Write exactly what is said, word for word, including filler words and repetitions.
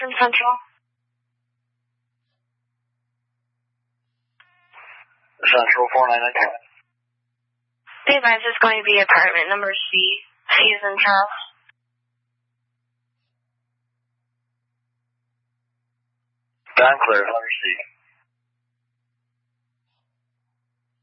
from Central. Central four nine nine two. The advice is going to be apartment number C. C is in Charles. I'm clear, letter C.